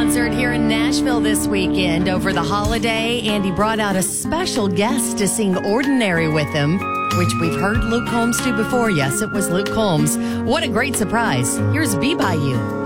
concert here in Nashville this weekend over the holiday, and he brought out a special guest to sing Ordinary with him, which we've heard Luke Combs do before. Yes, it was Luke Combs. What a great surprise. Here's Be By You.